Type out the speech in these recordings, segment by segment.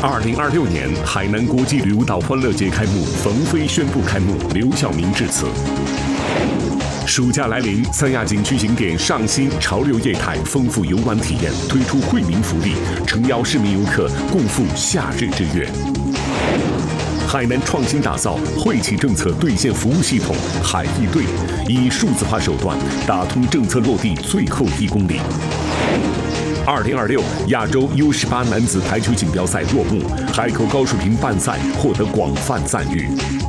2026年海南国际旅游岛欢乐节开幕，冯飞宣布开幕，刘晓明致辞。暑假来临，三亚景区景点上新潮流业态，丰富游玩体验，推出惠民福利，诚邀市民游客共赴夏日之约。海南创新打造惠企政策兑现服务系统海易兑，以数字化手段打通政策落地最后1公里。2026亚洲 U18 男子台球锦标赛落幕，海口高水平半赛获得广泛赞誉。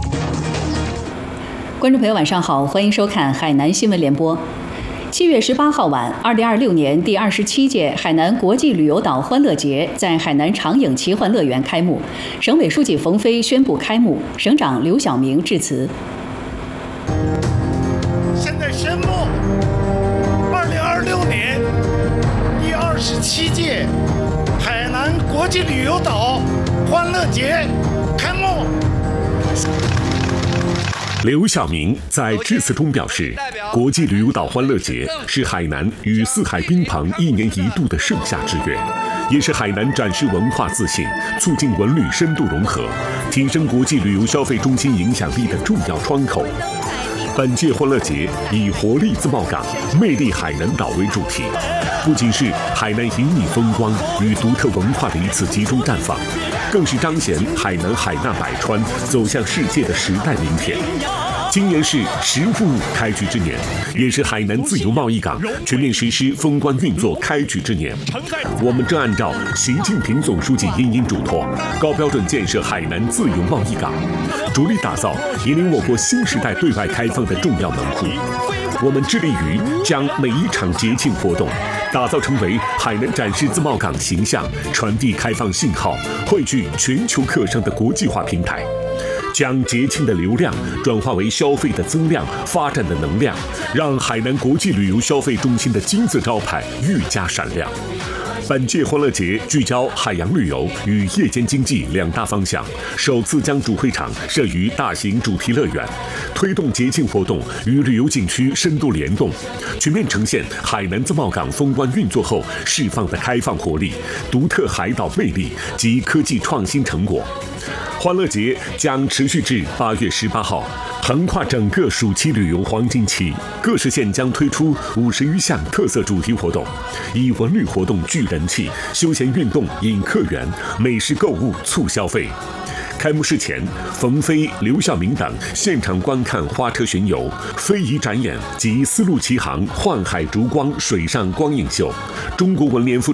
观众朋友，晚上好，欢迎收看海南新闻联播。7月18号晚，2026年第27届海南国际旅游岛欢乐节在海南长影奇幻乐园开幕，省委书记冯飞宣布开幕，省长刘晓明致辞。 现在宣布，2026年第27届海南国际旅游岛欢乐节开幕。 刘晓明在致辞中表示，国际旅游岛欢乐节是海南与四海宾朋1年1度的盛夏之约，也是海南展示文化自信、促进文旅深度融合、提升国际旅游消费中心影响力的重要窗口。本届欢乐节以活力自贸港、魅力海南岛为主题，不仅是海南旖旎风光与独特文化的一次集中绽放，更是彰显海南海纳百川走向世界的时代名片。今年是十五五开局之年，也是海南自由贸易港全面实施封关运作开局之年。我们正按照习近平总书记殷嘱托，高标准建设海南自由贸易港，着力打造引领我国新时代对外开放的重要门户。我们致力于将每一场节庆活动打造成为海南展示自贸港形象、传递开放信号、汇聚全球客商的国际化平台，将节庆的流量转化为消费的增量、发展的能量，让海南国际旅游消费中心的金字招牌愈加闪亮。本届欢乐节聚焦海洋旅游与夜间经济2大方向，首次将主会场设于大型主题乐园，推动节庆活动与旅游景区深度联动，全面呈现海南自贸港封关运作后释放的开放活力、独特海岛魅力及科技创新成果。欢乐节将持续至8月18号，横跨整个暑期旅游黄金期，各市县将推出50余项特色主题活动，以文旅活动聚人气，休闲运动引客源，美食购物促消费。开幕式前，冯飞、刘晓明等现场观看花车巡游、非遗展演及丝路奇航、幻海烛光水上光影秀。中国文联副